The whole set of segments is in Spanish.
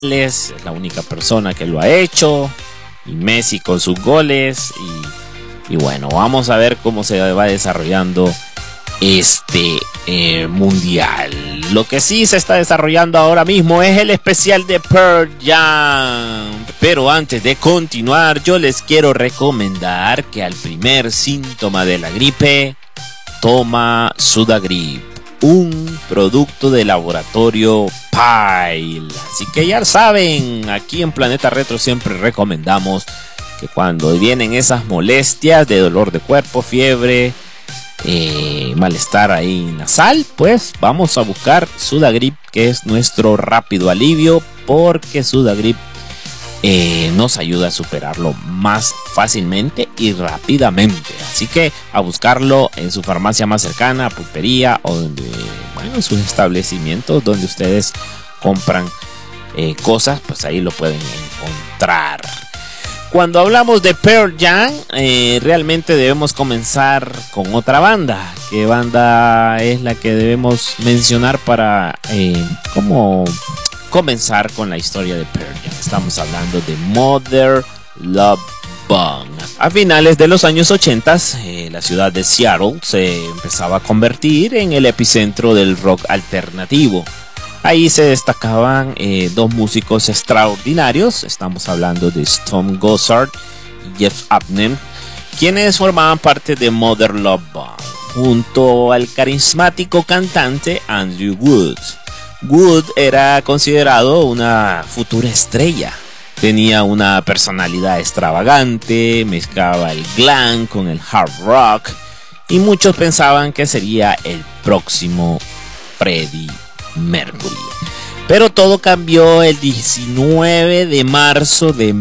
es la única persona que lo ha hecho, y Messi con sus goles, y bueno, vamos a ver cómo se va desarrollando este mundial. Lo que sí se está desarrollando ahora mismo es el especial de Pearl Jam. Pero antes de continuar, yo les quiero recomendar que al primer síntoma de la gripe, toma Sudagrip, un producto de laboratorio Pile. Así que ya saben, aquí en Planeta Retro siempre recomendamos que cuando vienen esas molestias de dolor de cuerpo, fiebre, malestar ahí nasal, pues vamos a buscar Sudagrip, que es nuestro rápido alivio, porque Sudagrip nos ayuda a superarlo más fácilmente y rápidamente. Así que a buscarlo en su farmacia más cercana, pulpería o donde, bueno, en sus establecimientos donde ustedes compran cosas, pues ahí lo pueden encontrar. Cuando hablamos de Pearl Jam, realmente debemos comenzar con otra banda. ¿Qué banda es la que debemos mencionar para cómo comenzar con la historia de Pearl Jam? Estamos hablando de Mother Love Bone. A finales de los años 80, la ciudad de Seattle se empezaba a convertir en el epicentro del rock alternativo. Ahí se destacaban dos músicos extraordinarios. Estamos hablando de Tom Gossard y Jeff Abney, quienes formaban parte de Mother Love Bone, junto al carismático cantante Andrew Wood. Wood era considerado una futura estrella. Tenía una personalidad extravagante, mezclaba el glam con el hard rock, y muchos pensaban que sería el próximo Freddie Mercury. Pero todo cambió el 19 de marzo de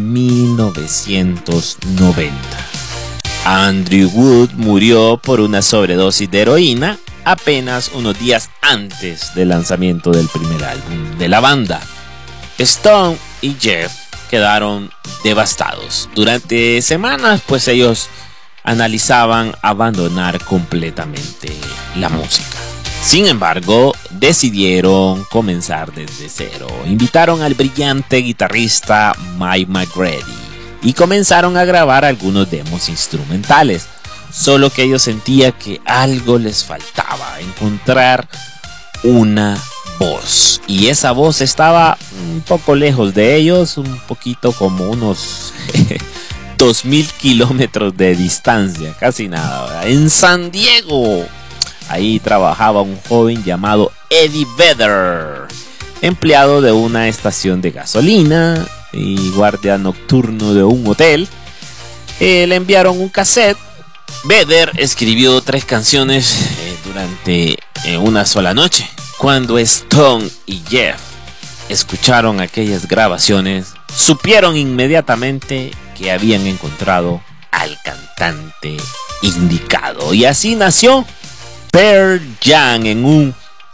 1990. Andrew Wood murió por una sobredosis de heroína apenas unos días antes del lanzamiento del primer álbum de la banda. Stone y Jeff quedaron devastados. Durante semanas, pues ellos analizaban abandonar completamente la música. Sin embargo, decidieron comenzar desde cero. Invitaron al brillante guitarrista Mike McGrady y comenzaron a grabar algunos demos instrumentales. Solo que ellos sentían que algo les faltaba, encontrar una voz. Y esa voz estaba un poco lejos de ellos, un poquito como unos 2000 kilómetros de distancia, casi nada, ¿verdad? En San Diego. Ahí trabajaba un joven llamado Eddie Vedder, empleado de una estación de gasolina y guardia nocturno de un hotel. Le enviaron un cassette. Vedder escribió 3 canciones durante una sola noche. Cuando Stone y Jeff escucharon aquellas grabaciones, supieron inmediatamente que habían encontrado al cantante indicado. Y así nació Pearl Jam en un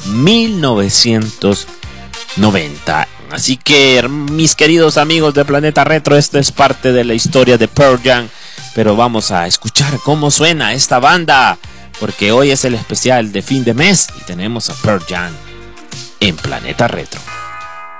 1990. Así que, mis queridos amigos de Planeta Retro, esta es parte de la historia de Pearl Jam. Pero vamos a escuchar cómo suena esta banda, porque hoy es el especial de fin de mes y tenemos a Pearl Jam en Planeta Retro.